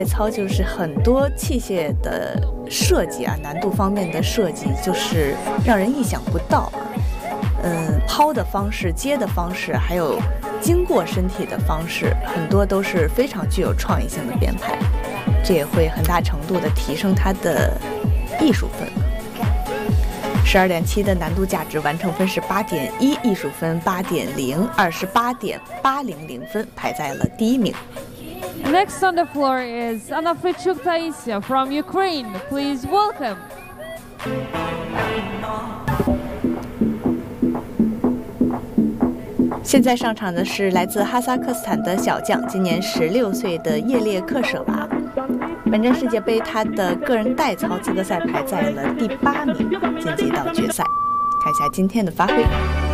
操就是很多器械的设计啊，难度方面的设计就是让人意想不到。抛的方式、接的方式，还有经过身体的方式，很多都是非常具有创意性的编排，这也会很大程度的提升它的艺术分。12.7 的难度价值，完成分是8.1，艺术分8.0， 28.800分，排在了第1名。 Next on the floor is Anna Fritchuk Taisia from Ukraine. Please welcome. 现在上场的是来自哈萨克斯坦的小将，今年16岁的叶列克舍娃。本站世界杯，他的个人代操资格赛排在了第8名，晋级到决赛。看一下今天的发挥。